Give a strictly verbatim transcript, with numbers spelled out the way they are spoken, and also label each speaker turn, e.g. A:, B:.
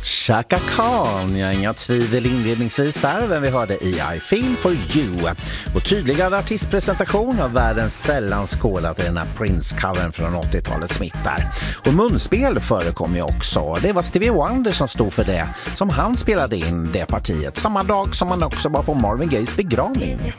A: Chaka Khan, jag har inga tvivel inledningsvis där vem vi hörde i I Feel For You. Och tydligare artistpresentation av världens sällan skådat i den här Prince-covern från åttiotalet smittar. Och munspel förekom ju också. Det var Stevie Wonder som stod för det, som han spelade in det partiet samma dag som han också var på Marvin Gayes begravning.